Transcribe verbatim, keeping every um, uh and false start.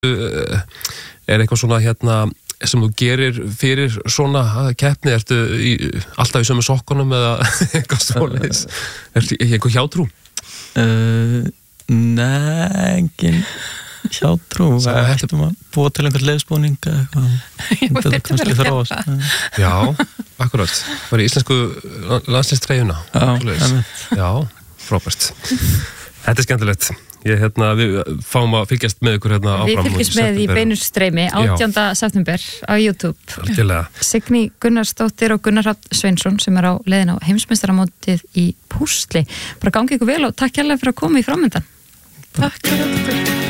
er eitthvað svona hérna sem þú gerir fyrir svona keppni, ertu í, alltaf í sömu sokkunum eða eitthvað svoleiðis, ertu í eitthvað hjátrú? Uh, nei, engin hjátrú, við ættum að búa til einhvern leiðsbúning eitthvað, þetta kannski þróast. Já, akkurat, var í íslensku landsliðstreyjuna. Já, já, frábært. Þetta er skemmtilegt. Ég, hérna, við fáum að fylgjast með ykkur hérna áfram. Við fylgjast með í beinurstreymi átjánda september á YouTube. Algjörlega. Signý Gunnarsdóttir og Gunnar Hrafn Sveinsson sem er á leiðin á heimsmeistaramótið í púsli. Bara gangi ykkur vel og takk hérlega fyrir að koma í framöndan. Takk.